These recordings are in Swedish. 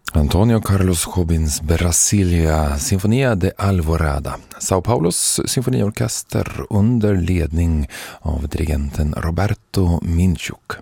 Antonio Carlos Jobins Brasilia Sinfonia de Alvorada, Sao Paulos symfoniorkester under ledning av dirigenten Roberto Minchuk.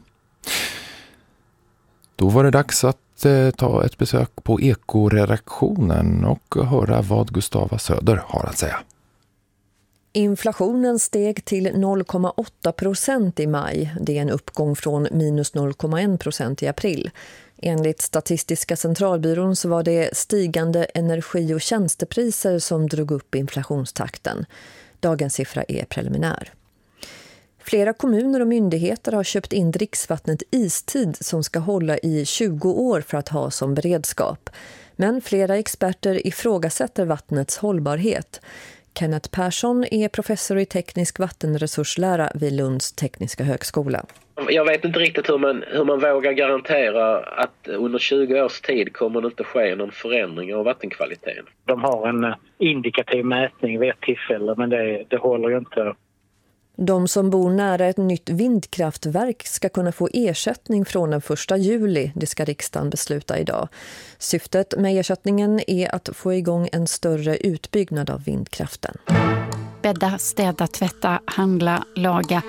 Då var det dags att ta ett besök på Eko-redaktionen och höra vad Gustava Söder har att säga. Inflationen steg till 0,8% i maj. Det är en uppgång från minus 0,1% i april. Enligt Statistiska centralbyrån så var det stigande energi- och tjänstepriser som drog upp inflationstakten. Dagens siffra är preliminär. Flera kommuner och myndigheter har köpt in dricksvattnet istid som ska hålla i 20 år för att ha som beredskap. Men flera experter ifrågasätter vattnets hållbarhet. Kenneth Persson är professor i teknisk vattenresurslära vid Lunds tekniska högskola. Jag vet inte riktigt hur man vågar garantera att under 20 års tid kommer det inte ske någon förändring av vattenkvaliteten. De har en indikativ mätning vid ett tillfälle, men det håller ju inte. De som bor nära ett nytt vindkraftverk ska kunna få ersättning från den 1 juli. Det ska riksdagen besluta idag. Syftet med ersättningen är att få igång en större utbyggnad av vindkraften. Bädda, städa, tvätta, handla, laga.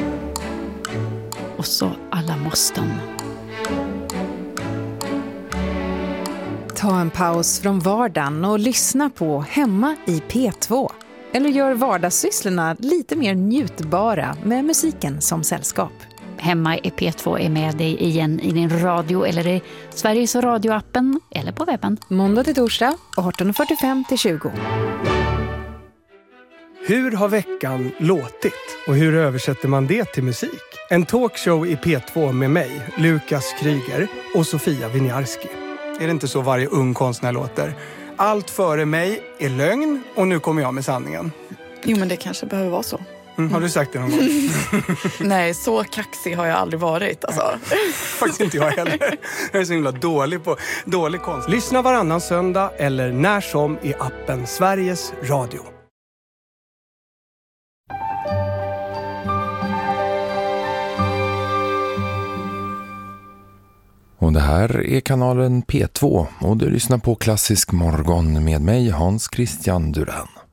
Och så alla måsten. Ta en paus från vardagen och lyssna på Hemma i P2. Eller gör vardagssysslorna lite mer njutbara med musiken som sällskap. Hemma i P2 är med dig igen i din radio eller i Sveriges radioappen eller på webben. Måndag till torsdag 18.45 till 20. Hur har veckan låtit? Och hur översätter man det till musik? En talkshow i P2 med mig, Lukas Kryger och Sofia Winiarski. Är det inte så varje ung konstnär låter? Allt före mig är lögn och nu kommer jag med sanningen. Jo, men det kanske behöver vara så. Har du sagt det någon gång? Nej, så kaxig har jag aldrig varit. Alltså. Faktiskt inte jag heller. Jag är så himla dålig konst. Lyssna varannan söndag eller när som i appen Sveriges Radio. Och det här är kanalen P2 och du lyssnar på Klassisk morgon med mig Hans Christian Duran.